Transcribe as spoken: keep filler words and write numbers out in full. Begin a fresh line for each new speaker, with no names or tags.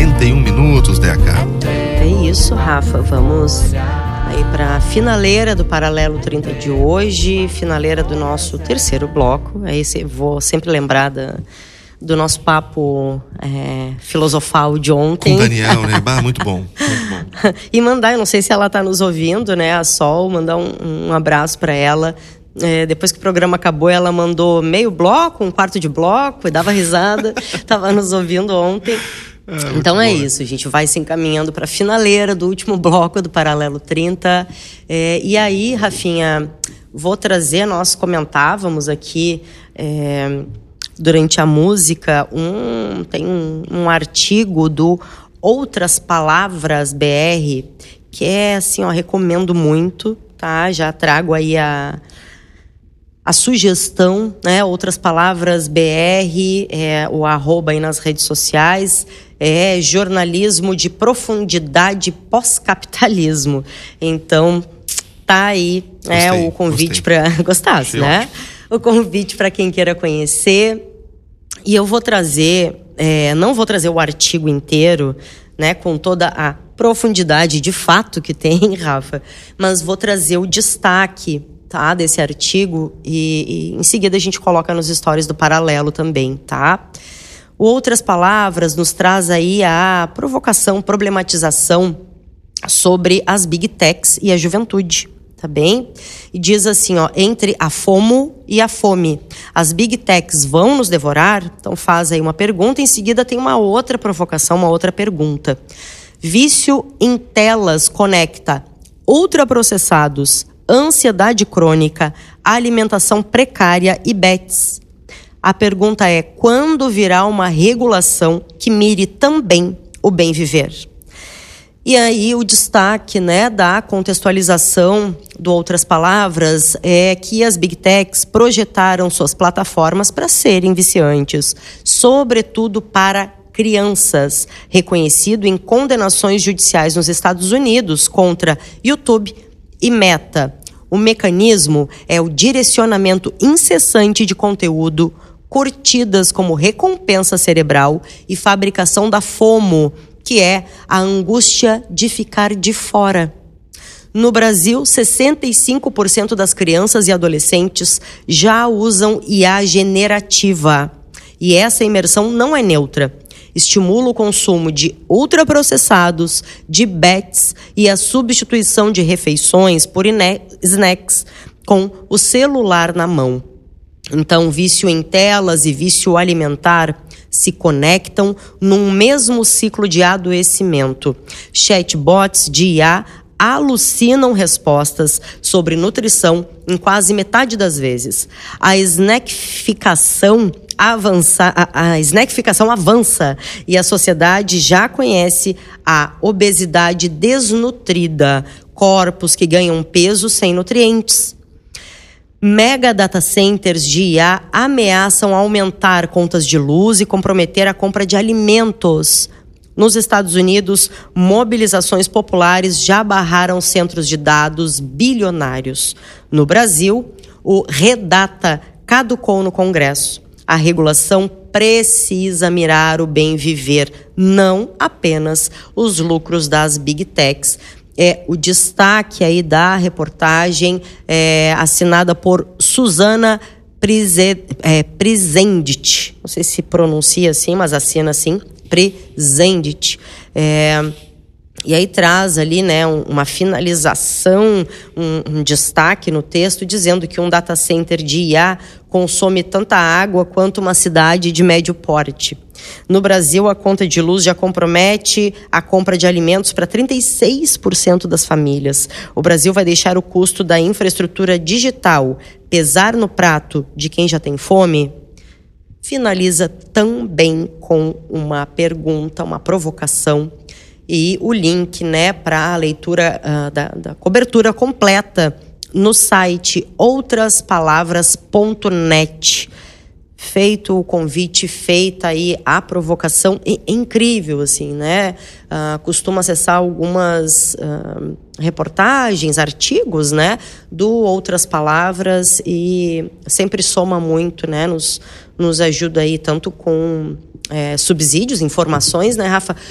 quarenta e um minutos, D H.
É isso, Rafa. Vamos aí para a finaleira do Paralelo trinta de hoje, finaleira do nosso terceiro bloco. Aí vou sempre lembrar da, do nosso papo é, filosofal de ontem.
Com o Daniel, né? Bah, muito bom, muito bom.
E mandar, eu não sei se ela está nos ouvindo, né? A Sol, mandar um, um abraço para ela. É, depois que o programa acabou, ela mandou meio bloco, um quarto de bloco, e dava risada. Estava nos ouvindo ontem. É, então é boa. Isso, a gente vai se encaminhando para a finaleira do último bloco do Paralelo trinta. É, e aí, Rafinha, vou trazer, nós comentávamos aqui é, durante a música, um, tem um, um artigo do Outras Palavras B R, que é assim, ó, recomendo muito, tá? Já trago aí a... A sugestão, né? Outras Palavras B R, é, o arroba aí nas redes sociais, é jornalismo de profundidade pós-capitalismo. Então, tá aí é, gostei, o convite para... Gostasse, né? Ótimo. O convite para quem queira conhecer. E eu vou trazer, é, não vou trazer o artigo inteiro, né? Com toda a profundidade de fato que tem, Rafa, mas vou trazer o destaque, tá, desse artigo e, e em seguida a gente coloca nos stories do Paralelo também, tá? O Outras Palavras nos traz aí a provocação, problematização sobre as Big Techs e a juventude, tá bem? E diz assim, ó, entre a FOMO e a fome, as Big Techs vão nos devorar? Então faz aí uma pergunta, em seguida tem uma outra provocação, uma outra pergunta. Vício em telas conecta ultraprocessados, ansiedade crônica, alimentação precária e bets. A pergunta é, quando virá uma regulação que mire também o bem viver? E aí o destaque, né, da contextualização do Outras Palavras é que as Big Techs projetaram suas plataformas para serem viciantes, sobretudo para crianças, reconhecido em condenações judiciais nos Estados Unidos contra YouTube e Meta. O mecanismo é o direcionamento incessante de conteúdo, curtidas como recompensa cerebral e fabricação da FOMO, que é a angústia de ficar de fora. No Brasil, sessenta e cinco por cento das crianças e adolescentes já usam I A generativa. E essa imersão não é neutra. Estimula o consumo de ultraprocessados, de bets e a substituição de refeições por snacks com o celular na mão. Então, vício em telas e vício alimentar se conectam num mesmo ciclo de adoecimento. Chatbots de I A alucinam respostas sobre nutrição em quase metade das vezes. A snackificação avança, a, a snackificação avança e a sociedade já conhece a obesidade desnutrida, corpos que ganham peso sem nutrientes. Mega data centers de I A ameaçam aumentar contas de luz e comprometer a compra de alimentos. Nos Estados Unidos, mobilizações populares já barraram centros de dados bilionários. No Brasil, o Redata caducou no Congresso. A regulação precisa mirar o bem viver, não apenas os lucros das Big Techs. É o destaque aí da reportagem é, assinada por Suzana Prize, é, Prizendit. Não sei se pronuncia assim, mas assina assim. Prizendit. É, e aí traz ali, né, um, uma finalização, um, um destaque no texto, dizendo que um data center de I A consome tanta água quanto uma cidade de médio porte. No Brasil, a conta de luz já compromete a compra de alimentos para trinta e seis por cento das famílias. O Brasil vai deixar o custo da infraestrutura digital pesar no prato de quem já tem fome? Finaliza também com uma pergunta, uma provocação e o link, né, para a leitura uh, da, da cobertura completa no site outras palavras ponto net. Feito o convite, feita aí a provocação, é, é incrível, assim, né? Uh, costumo acessar algumas uh, reportagens, artigos, né? Do Outras Palavras e sempre soma muito, né? Nos, nos ajuda aí tanto com é, subsídios, informações, né, Rafa?